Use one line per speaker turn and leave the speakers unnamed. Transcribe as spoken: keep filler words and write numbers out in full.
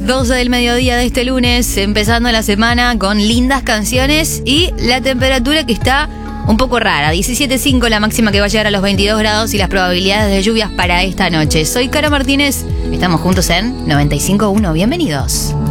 doce del mediodía de este lunes, empezando la semana con lindas canciones y la temperatura que está un poco rara. diecisiete punto cinco la máxima, que va a llegar a los veintidós grados, y las probabilidades de lluvias para esta noche. Soy Caro Martínez, estamos juntos en noventa y cinco punto uno. Bienvenidos.